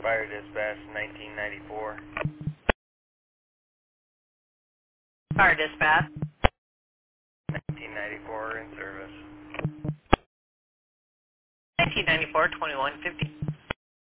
Fire Dispatch 1994. Fire Dispatch. 1994 in service. 1994, 2150.